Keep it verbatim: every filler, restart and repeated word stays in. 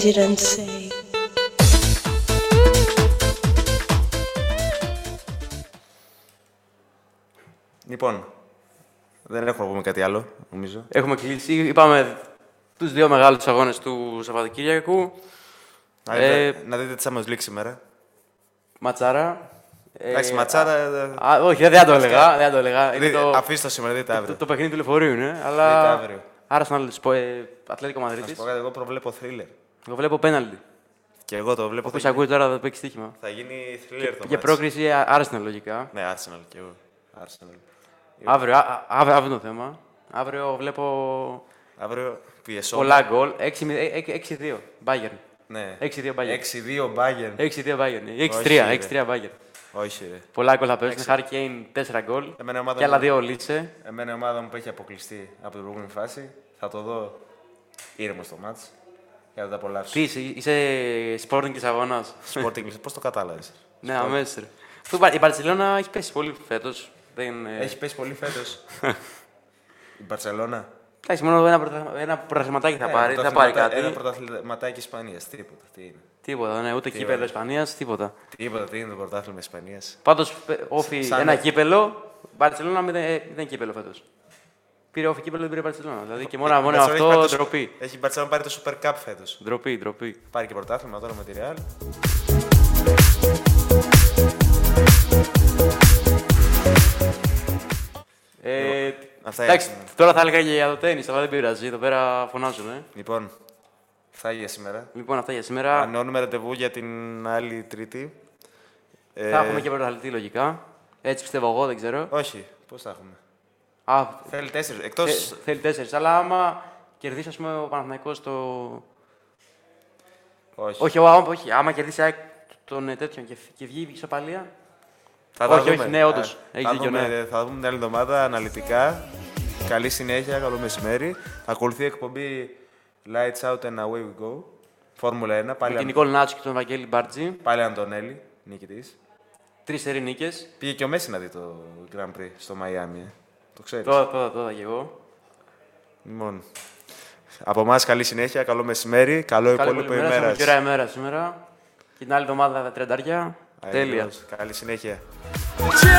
didn't say. Λοιπόν, δεν έχουμε να πούμε κάτι άλλο, νομίζω. Έχουμε κλείσει. Είπαμε τους δύο μεγάλους αγώνες του Σαββατοκύριακου. Να, Ε, δείτε, να δείτε τι Champions League σήμερα. Ματσάρα. Εντάξει, Ε, ματσάρα. α, α, όχι, δεν θα το έλεγα. Δεν θα το έλεγα. Είναι Δείτε, το, αφήστε το σήμερα, δείτε αύριο. το, το παιχνίδι του λεωφορείου είναι. Δείτε Αλλά. αύριο. Άρα, στον άλλο ε, Ατλέτικο Να σου Μαδρίτης. πω κάτι, εγώ προβλέπω thriller. Εγώ βλέπω πέναλτι. Και εγώ το βλέπω. Όποιος θα, ακούει τώρα θα παίξει στοίχημα. θα γίνει thriller το Για match. πρόκριση Arsenal λογικά. Ναι, Arsenal και εγώ. Arsenal. Αύριο, α, α, αύριο, αύριο το θέμα. Αύριο βλέπω Αύριο πιεσό. πολλά γκολ. έξι δύο Bayern. Ναι. έξι δύο Bayern. έξι δύο Bayern. έξι δύο Bayern. Όχι, έξι τρία ρε. έξι τρία Bayern. Όχι, ρε. Πολλά γκολ θα παίζουν. Harry Kane τέσσερα γκολ. Εμένα η ομάδα Και άλλα μου- δύο Λίτσε. Εμένα η ομάδα μου που έχει αποκλειστεί από την προηγούμενη φάση. Θα το δω ήρεμο στο μάτς. Για να το απολαύσω. Τι είσαι, είσαι Sporting της αγώνας. Sporting, πώς το κατάλαβες. Ναι, αμέσως. ρε. Αυτό, η Μπα- Η Μπαρσελόνα έχει πέσει πολύ φέτος. Δεν, ε, Έχει πέσει πολύ φέτος. Η Μπαρσελόνα. Εντάξει, μόνο ένα, πρωτα- ένα πρωταθληματάκι θα Ε, πάρει. Δεν θα πάρει πρωταθληματά- κάτι. Ένα πρωταθληματάκι Ισπανίας. Τίποτα. Τι είναι. Τίποτα, ναι, ούτε κύπελο Ισπανίας, τίποτα. Τίποτα. Τι είναι το πρωτάθλημα Ισπανίας. Πάντως, πε- όφη Σαν- ένα κύπελο. Μπαρσελόνα μηδέν μηδέν κύπελο φέτος. Πήρε όφη κύπελο, δεν πήρε Μπαρσελόνα. Δηλαδή και μόνο, Η μόνο Μπαρσελόνα έχει αυτό πάρει το- ντροπή. Έχει η Μπαρσελόνα πάρει το Super Cup φέτος. Ντροπή, ντροπή. Πάρει και πρωτάθλημα τώρα με τη Real. Ε, Αυτά εντάξει, είναι. τώρα θα έλεγα και για το τέννις, αλλά δεν πειράζει. Εδώ πέρα φωνάζουν. Ε. Λοιπόν, αυτά για σήμερα. Λοιπόν, αυτά για σήμερα. Ανώνουμε ραντεβού για την άλλη Τρίτη. Ε, Θα έχουμε και πρωταθλητή λογικά. Έτσι πιστεύω εγώ, δεν ξέρω. Όχι, πώς θα έχουμε. Α, Θέλει τέσσερις. θε- Εκτός. θέλει τέσσερις. Αλλά άμα κερδίσει, ας πούμε, ο Παναθηναϊκός το. Όχι. Όχι, άμα, όχι, άμα κερδίσει ΑΕΚ τον ε, τέτοιον και, και βγει η ισοπαλία. Θα τα όχι, δούμε. όχι, ναι, όντως. Ε, Έχεις θα δίκιο, δούμε, ναι. Θα δούμε την άλλη εβδομάδα αναλυτικά. Καλή συνέχεια, καλό μεσημέρι. Ακολουθεί η εκπομπή Lights Out and Away We Go. Φόρμουλα ένα. Με Πάλι, την Νικόλ Νάτσου και τον Βαγγέλη Μπάρτζη. πάλι Αντωνέλη, νικητής. Τρεις σερί νίκες. Πήγε και ο Μέση να δει το Grand Prix στο Μαϊάμι. Ε. Το ξέρεις. Τώρα, τώρα, τώρα και εγώ. Λοιπόν, από εμάς καλή συνέχεια, καλό μεσημέρι, καλό Καλή υπόλοιπο ημέρα. ημέρας. Και ωραία ημέρα σήμερα. Και την άλλη εβδομάδα τριαντάρια. Τέλεια. Καλή συνέχεια. Chill